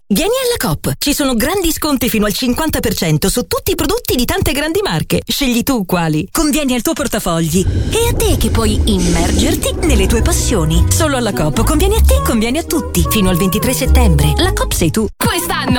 Vieni alla Coop, ci sono grandi sconti fino al 50% su tutti i prodotti di tante grandi marche. Scegli tu quali. Convieni al tuo portafogli. E a te che puoi immergerti nelle tue passioni. Solo alla Coop conviene a te, conviene a tutti. Fino al 23 settembre. La Coop sei tu. Quest'anno